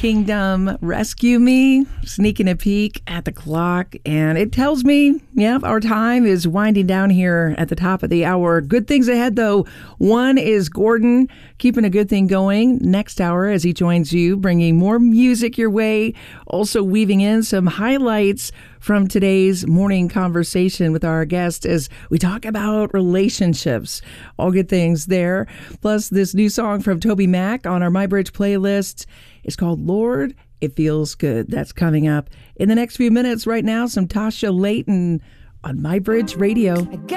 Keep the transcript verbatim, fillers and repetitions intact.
Kingdom, Rescue Me, sneaking a peek at the clock, and it tells me, yeah, our time is winding down here at the top of the hour. Good things ahead, though. One is Gordon keeping a good thing going next hour as he joins you, bringing more music your way, also weaving in some highlights from today's morning conversation with our guest as we talk about relationships. All good things there. Plus, this new song from Toby Mac on our MyBridge playlist is called Lord, It Feels Good. That's coming up in the next few minutes. Right now, some Tasha Layton on MyBridge Radio.